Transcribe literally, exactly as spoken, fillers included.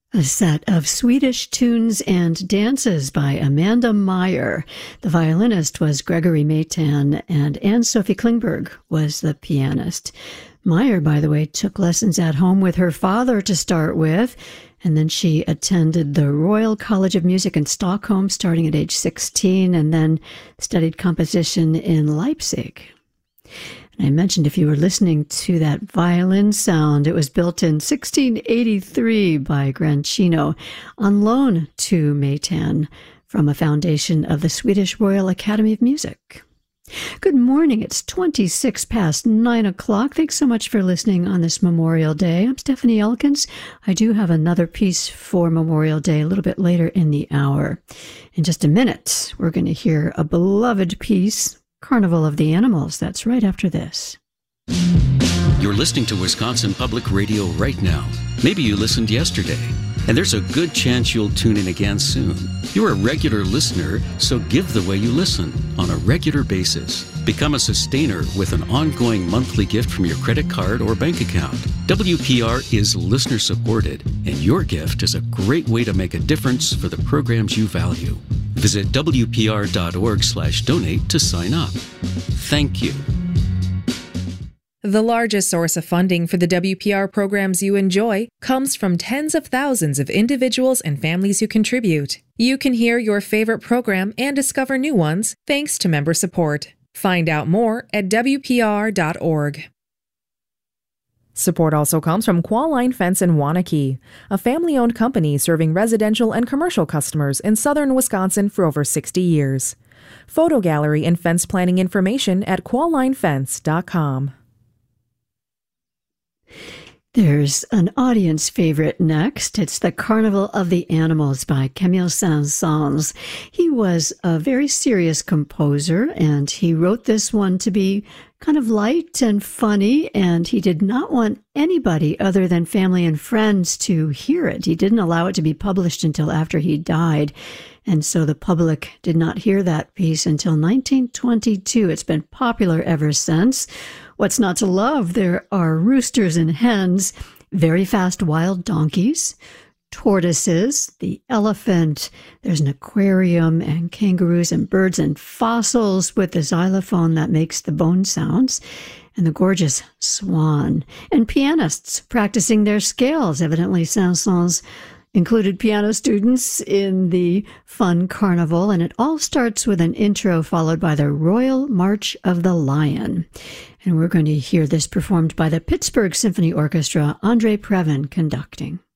A set of Swedish tunes and dances by Amanda Meyer. The violinist was Gregory Maytan, and Anne-Sophie Klingberg was the pianist. Meyer, by the way, took lessons at home with her father to start with, and then she attended the Royal College of Music in Stockholm starting at age sixteen, and then studied composition in Leipzig. I mentioned if you were listening to that violin sound, it was built in sixteen eighty-three by Grancino on loan to Maytan from a foundation of the Swedish Royal Academy of Music. Good morning. It's twenty-six past nine o'clock. Thanks so much for listening on this Memorial Day. I'm Stephanie Elkins. I do have another piece for Memorial Day a little bit later in the hour. In just a minute, we're going to hear a beloved piece, Carnival of the Animals. That's right after this. You're listening to Wisconsin Public Radio right now. Maybe you listened yesterday, and there's a good chance you'll tune in again soon. You're a regular listener, so give the way you listen on a regular basis. Become a sustainer with an ongoing monthly gift from your credit card or bank account. W P R is listener supported, and your gift is a great way to make a difference for the programs you value. Visit W P R dot org slash donate to sign up. Thank you. The largest source of funding for the W P R programs you enjoy comes from tens of thousands of individuals and families who contribute. You can hear your favorite program and discover new ones thanks to member support. Find out more at W P R dot org. Support also comes from Qualline Fence in Waunakee, a family-owned company serving residential and commercial customers in southern Wisconsin for over sixty years. Photo gallery and fence planning information at qualline fence dot com. There's an audience favorite next. It's The Carnival of the Animals by Camille Saint-Saëns. He was a very serious composer, and he wrote this one to be kind of light and funny, and he did not want anybody other than family and friends to hear it. He didn't allow it to be published until after he died, and so the public did not hear that piece until nineteen twenty-two. It's been popular ever since. What's not to love? There are roosters and hens, very fast wild donkeys, tortoises, the elephant, there's an aquarium, and kangaroos and birds and fossils with the xylophone that makes the bone sounds, and the gorgeous swan, and pianists practicing their scales. Evidently, Saint-Saëns included piano students in the fun carnival, and it all starts with an intro followed by the Royal March of the Lion. And we're going to hear this performed by the Pittsburgh Symphony Orchestra, Andre Previn conducting.